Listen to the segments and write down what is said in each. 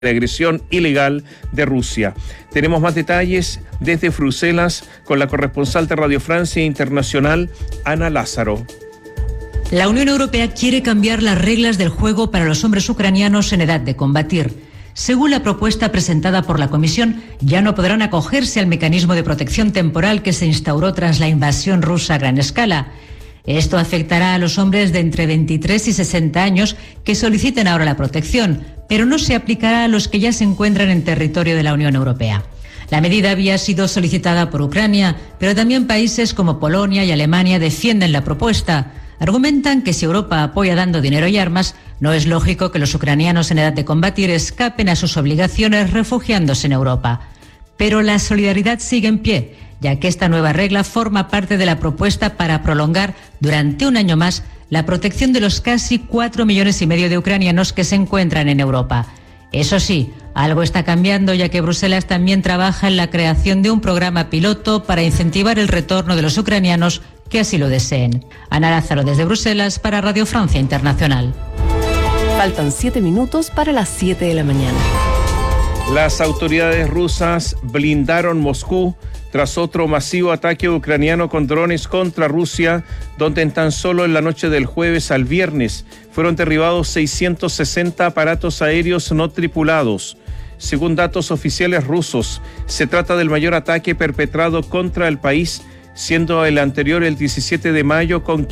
de agresión ilegal de Rusia. Tenemos más detalles desde Bruselas con la corresponsal de Radio Francia Internacional, Ana Lázaro. La Unión Europea quiere cambiar las reglas del juego para los hombres ucranianos en edad de combatir. Según la propuesta presentada por la Comisión, ya no podrán acogerse al mecanismo de protección temporal que se instauró tras la invasión rusa a gran escala. Esto afectará a los hombres de entre 23 y 60 años que soliciten ahora la protección, pero no se aplicará a los que ya se encuentran en territorio de la Unión Europea. La medida había sido solicitada por Ucrania, pero también países como Polonia y Alemania defienden la propuesta. Argumentan que si Europa apoya dando dinero y armas, no es lógico que los ucranianos en edad de combatir escapen a sus obligaciones refugiándose en Europa. Pero la solidaridad sigue en pie, ya que esta nueva regla forma parte de la propuesta para prolongar durante un año más la protección de los casi 4,5 millones de ucranianos que se encuentran en Europa. Eso sí, algo está cambiando, ya que Bruselas también trabaja en la creación de un programa piloto para incentivar el retorno de los ucranianos que así lo deseen. Ana Lázaro desde Bruselas para Radio Francia Internacional. Faltan 7 minutos para las 7 de la mañana. Las autoridades rusas blindaron Moscú tras otro masivo ataque ucraniano con drones contra Rusia, donde en tan solo en la noche del jueves al viernes fueron derribados 660 aparatos aéreos no tripulados. Según datos oficiales rusos, se trata del mayor ataque perpetrado contra el país, siendo el anterior el 17 de mayo con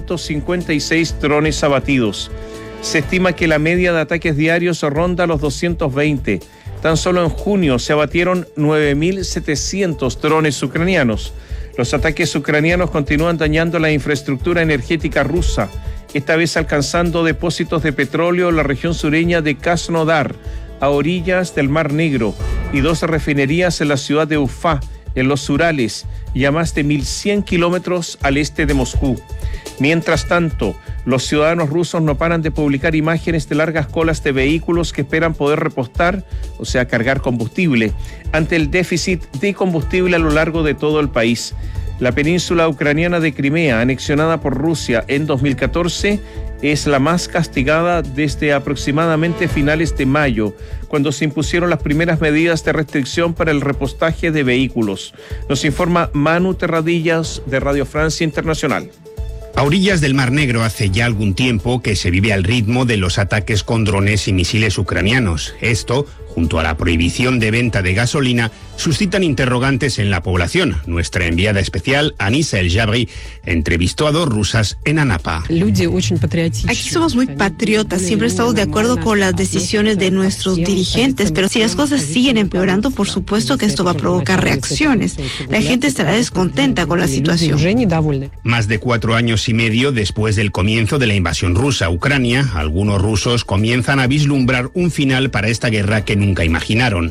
556 drones abatidos. Se estima que la media de ataques diarios ronda los 220. Tan solo en junio se abatieron 9.700 drones ucranianos. Los ataques ucranianos continúan dañando la infraestructura energética rusa, esta vez alcanzando depósitos de petróleo en la región sureña de Krasnodar, a orillas del Mar Negro, y 2 refinerías en la ciudad de Ufa, en los Urales, y a más de 1.100 kilómetros al este de Moscú. Mientras tanto, los ciudadanos rusos no paran de publicar imágenes de largas colas de vehículos que esperan poder repostar, o sea, cargar combustible, ante el déficit de combustible a lo largo de todo el país. La península ucraniana de Crimea, anexionada por Rusia en 2014, es la más castigada desde aproximadamente finales de mayo, cuando se impusieron las primeras medidas de restricción para el repostaje de vehículos. Nos informa Manu Terradillas de Radio Francia Internacional. A orillas del Mar Negro hace ya algún tiempo que se vive al ritmo de los ataques con drones y misiles ucranianos. Esto, junto a la prohibición de venta de gasolina, suscitan interrogantes en la población. Nuestra enviada especial, Anissa El-Jabri, entrevistó a 2 rusas en Anapa. Aquí somos muy patriotas, siempre estamos de acuerdo con las decisiones de nuestros dirigentes, pero si las cosas siguen empeorando, por supuesto que esto va a provocar reacciones. La gente estará descontenta con la situación. Más de 4 años y medio después del comienzo de la invasión rusa a Ucrania, algunos rusos comienzan a vislumbrar un final para esta guerra que nunca imaginaron.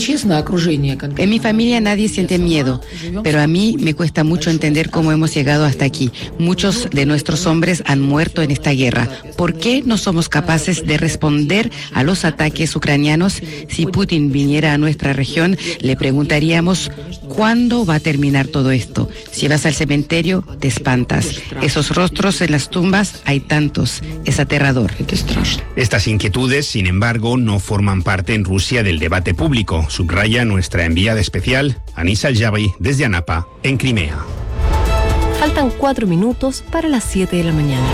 En mi familia nadie siente miedo, pero a mí me cuesta mucho entender cómo hemos llegado hasta aquí. Muchos de nuestros hombres han muerto en esta guerra. ¿Por qué no somos capaces de responder a los ataques ucranianos? Si Putin viniera a nuestra región, le preguntaríamos, ¿cuándo va a terminar todo esto? Si vas al cementerio, te espantas. Esos rostros en las tumbas, hay tantos. Es aterrador. Estas inquietudes, sin embargo, no forman parte en Rusia del debate público, subraya nuestra enviada especial, Anissa El-Jabri, desde Anapa, en Crimea. Faltan 4 minutos para las 7 de la mañana.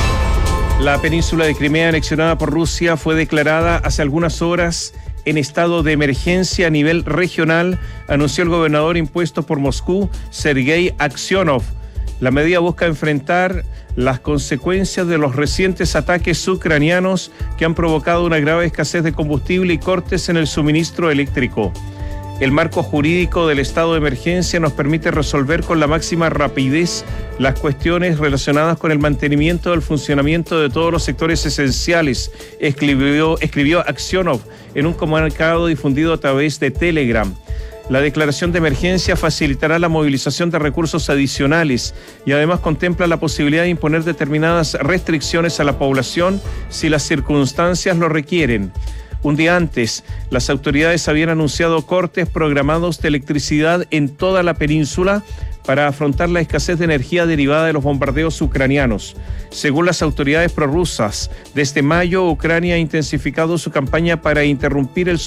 La península de Crimea, anexionada por Rusia, fue declarada hace algunas horas en estado de emergencia a nivel regional, anunció el gobernador impuesto por Moscú, Sergei Aksionov. La medida busca enfrentar las consecuencias de los recientes ataques ucranianos que han provocado una grave escasez de combustible y cortes en el suministro eléctrico. El marco jurídico del estado de emergencia nos permite resolver con la máxima rapidez las cuestiones relacionadas con el mantenimiento del funcionamiento de todos los sectores esenciales, escribió Aksionov en un comunicado difundido a través de Telegram. La declaración de emergencia facilitará la movilización de recursos adicionales y además contempla la posibilidad de imponer determinadas restricciones a la población si las circunstancias lo requieren. Un día antes, las autoridades habían anunciado cortes programados de electricidad en toda la península para afrontar la escasez de energía derivada de los bombardeos ucranianos. Según las autoridades prorrusas, desde mayo Ucrania ha intensificado su campaña para interrumpir el